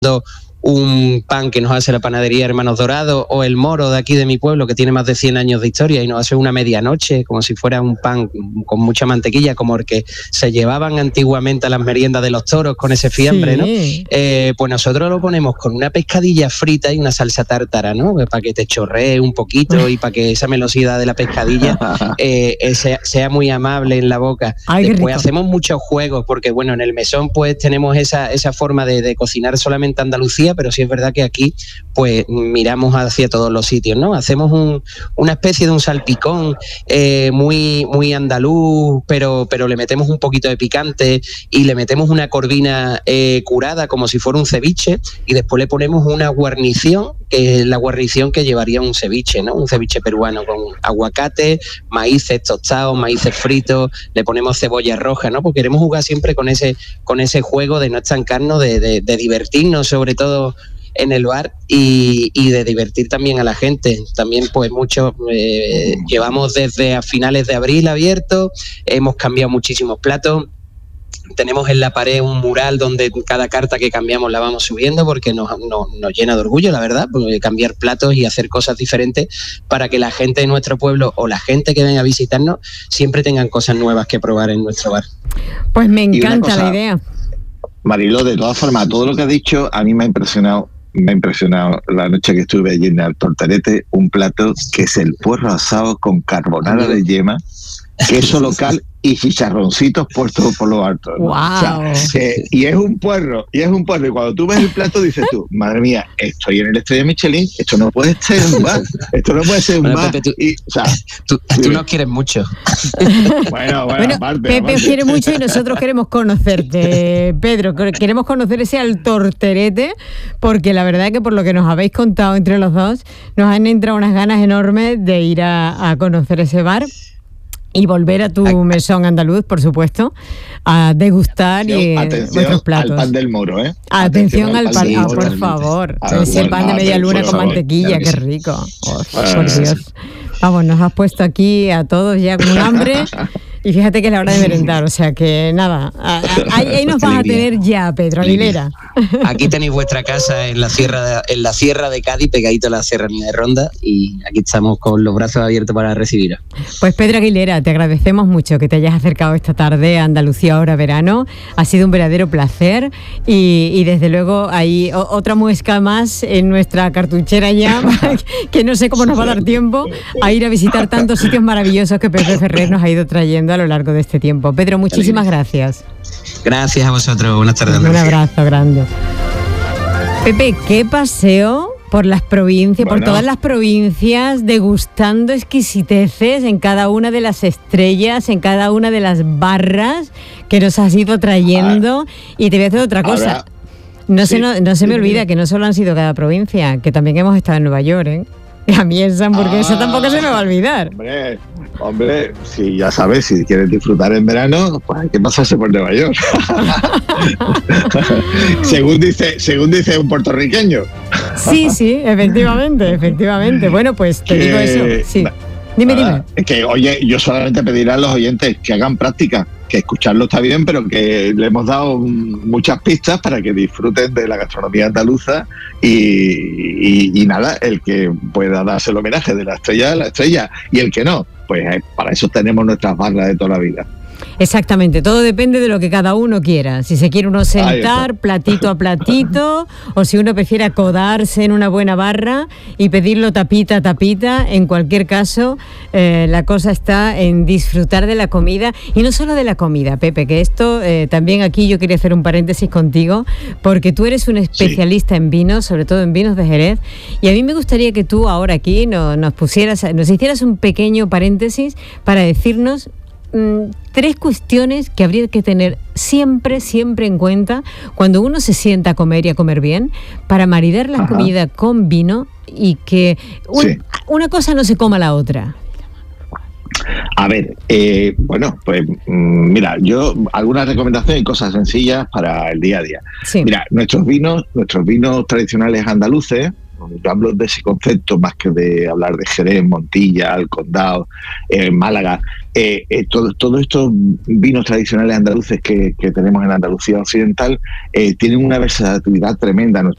un pan que nos hace la panadería Hermanos Dorados, o el moro de aquí de mi pueblo, que tiene más de 100 años de historia y nos hace una medianoche como si fuera un pan con mucha mantequilla, como el que se llevaban antiguamente a las meriendas de los toros con ese fiambre, ¿no? Pues nosotros lo ponemos con una pescadilla frita y una salsa tártara, ¿no? Para que te chorree un poquito y para que esa melosidad de la pescadilla sea muy amable en la boca. Ay, después hacemos muchos juegos, porque bueno, en el mesón pues tenemos esa forma de cocinar solamente Andalucía, pero sí es verdad que aquí pues miramos hacia todos los sitios, ¿no? Hacemos una especie de un salpicón muy andaluz, pero le metemos un poquito de picante y le metemos una corvina curada como si fuera un ceviche, y después le ponemos una guarnición, que es la guarnición que llevaría un ceviche, ¿no? Un ceviche peruano con aguacate, maíces tostados, maíces fritos, le ponemos cebolla roja, ¿no? Porque queremos jugar siempre con ese juego de no estancarnos, de divertirnos sobre todo en el bar y de divertir también a la gente. También pues mucho llevamos desde a finales de abril abierto, hemos cambiado muchísimos platos. Tenemos en la pared un mural donde cada carta que cambiamos la vamos subiendo, porque nos llena de orgullo, la verdad, porque cambiar platos y hacer cosas diferentes para que la gente de nuestro pueblo o la gente que venga a visitarnos siempre tengan cosas nuevas que probar en nuestro bar. Pues me encanta la idea. Mariló, de todas formas, todo lo que has dicho a mí me ha impresionado la noche que estuve allí en el Torterete, un plato que es el puerro asado con carbonara de yema, queso local y chicharroncitos puestos por lo alto, ¿no? Wow. O sea, y es un puerro, y cuando tú ves el plato dices tú, madre mía, estoy en el Estrella Michelin, esto no puede ser un bar, Pepe, tú nos quieres mucho. Bueno, Pepe os quiere mucho y nosotros queremos conocerte, Pedro, queremos conocer ese Altorterete, porque la verdad es que por lo que nos habéis contado entre los dos, nos han entrado unas ganas enormes de ir a conocer ese bar y volver a tu mesón andaluz, por supuesto, a degustar vuestros platos. Al pan del moro, ¿eh? Atención al pan, por favor. Ese pan de media luna con mantequilla, qué rico. Por Dios. Vamos, nos has puesto aquí a todos ya con un hambre. Y fíjate que es la hora de merendar, o sea que nada, ahí nos vas a tener ya, Pedro Aguilera. Aquí tenéis vuestra casa en la sierra de Cádiz, pegadito a la Serranía de Ronda, y aquí estamos con los brazos abiertos para recibiros. Pues Pedro Aguilera, te agradecemos mucho que te hayas acercado esta tarde a Andalucía Ahora Verano, ha sido un verdadero placer y desde luego hay otra muesca más en nuestra cartuchera ya, que no sé cómo nos va a dar tiempo a ir a visitar tantos sitios maravillosos que Pepe Ferrer nos ha ido trayendo a lo largo de este tiempo. Pedro, muchísimas gracias. Gracias a vosotros, buenas tardes. Un abrazo grande. Pepe, qué paseo por las provincias, por todas las provincias, degustando exquisiteces en cada una de las estrellas, en cada una de las barras que nos has ido trayendo. Y te voy a hacer otra cosa. No se me olvida que no solo han sido cada provincia, que también hemos estado en Nueva York, ¿eh? Y a mí esa hamburguesa tampoco se me va a olvidar. Hombre, si ya sabes, si quieres disfrutar en verano, pues hay que pasarse por Nueva York. según dice un puertorriqueño. Sí, efectivamente. Bueno, pues te digo eso. Sí. Dime. Que, oye, yo solamente pediré a los oyentes que hagan práctica, que escucharlo está bien, pero que le hemos dado muchas pistas para que disfruten de la gastronomía andaluza y nada, el que pueda darse el homenaje de la estrella, y el que no, pues para eso tenemos nuestras barras de toda la vida. Exactamente, todo depende de lo que cada uno quiera. Si se quiere uno sentar platito a platito, o si uno prefiere acodarse en una buena barra y pedirlo tapita a tapita. En cualquier caso, la cosa está en disfrutar de la comida, y no solo de la comida, Pepe, que esto también aquí yo quería hacer un paréntesis contigo, porque tú eres un especialista en vinos, sobre todo en vinos de Jerez, y a mí me gustaría que tú ahora aquí nos hicieras un pequeño paréntesis para decirnos 3 cuestiones que habría que tener siempre en cuenta cuando uno se sienta a comer y a comer bien, para maridar la comida con vino y que una cosa no se coma la otra. A ver, pues mira, yo algunas recomendaciones y cosas sencillas para el día a día. Sí. Mira, nuestros vinos tradicionales andaluces, yo hablo de ese concepto más que de hablar de Jerez, Montilla, El Condado, Málaga. Todos estos vinos tradicionales andaluces que tenemos en Andalucía Occidental tienen una versatilidad tremenda.